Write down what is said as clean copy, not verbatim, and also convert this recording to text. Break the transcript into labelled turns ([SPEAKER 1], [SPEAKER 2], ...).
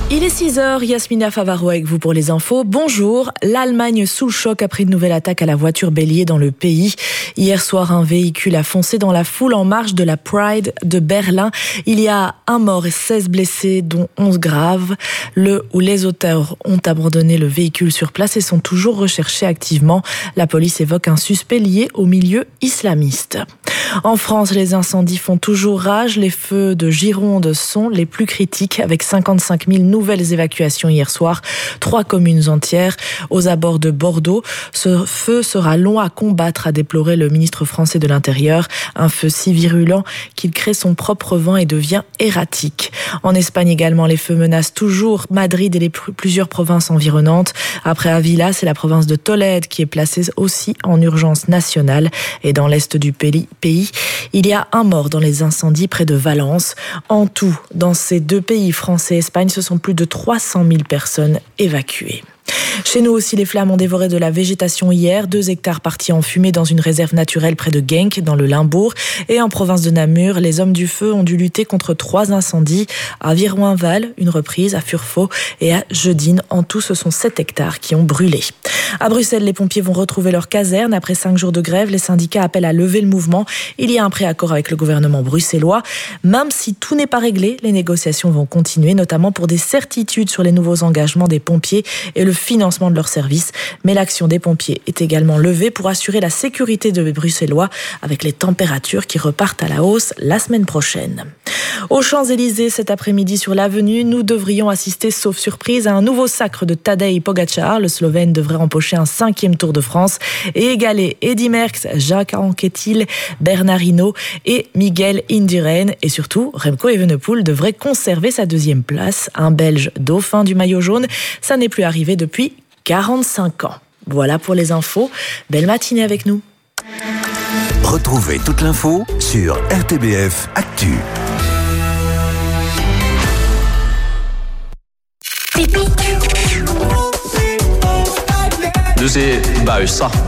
[SPEAKER 1] Il est 6h, Yasmina Favaro avec vous pour les infos. Bonjour, l'Allemagne sous le choc après une nouvelle attaque à la voiture bélier dans le pays. Hier soir, un véhicule a foncé dans la foule en marge de la Pride de Berlin. Il y a un mort et 16 blessés, dont 11 graves. Le ou les auteurs ont abandonné le véhicule sur place et sont toujours recherchés activement. La police évoque un suspect lié au milieu islamiste. En France, les incendies font toujours rage. Les feux de Gironde sont les plus critiques, avec 55 000 nouvelles évacuations hier soir. 3 communes entières aux abords de Bordeaux. Ce feu sera long à combattre, a déploré le ministre français de l'Intérieur. Un feu si virulent qu'il crée son propre vent et devient erratique. En Espagne également, les feux menacent toujours Madrid et plusieurs provinces environnantes. Après Avila, c'est la province de Tolède qui est placée aussi en urgence nationale. Et dans l'est du pays, il y a un mort dans les incendies près de Valence. En tout, dans ces deux pays, France et Espagne, ce sont plus de 300 000 personnes évacuées. Chez nous aussi, les flammes ont dévoré de la végétation hier. 2 hectares partis en fumée dans une réserve naturelle près de Genk, dans le Limbourg. Et en province de Namur, les hommes du feu ont dû lutter contre 3 incendies. À Viroinval, une reprise, à Furfo et à Jeudine. En tout, ce sont 7 hectares qui ont brûlé. À Bruxelles, les pompiers vont retrouver leur caserne. Après 5 jours de grève, les syndicats appellent à lever le mouvement. Il y a un préaccord avec le gouvernement bruxellois. Même si tout n'est pas réglé, les négociations vont continuer, notamment pour des certitudes sur les nouveaux engagements des pompiers et le financement de leurs services. Mais l'action des pompiers est également levée pour assurer la sécurité des Bruxellois avec les températures qui repartent à la hausse la semaine prochaine. Aux Champs-Élysées, cet après-midi sur l'avenue, nous devrions assister, sauf surprise, à un nouveau sacre de Tadej Pogačar. Le Slovène devrait empocher un 5e Tour de France et égaler Eddy Merckx, Jacques Anquetil, Bernard Hinault et Miguel Indurain. Et surtout, Remco Evenepoel devrait conserver sa 2e place. Un Belge dauphin du maillot jaune, ça n'est plus arrivé depuis 45 ans. Voilà pour les infos. Belle matinée avec nous.
[SPEAKER 2] Retrouvez toute l'info sur RTBF Actu.
[SPEAKER 3] Dus det er bausa.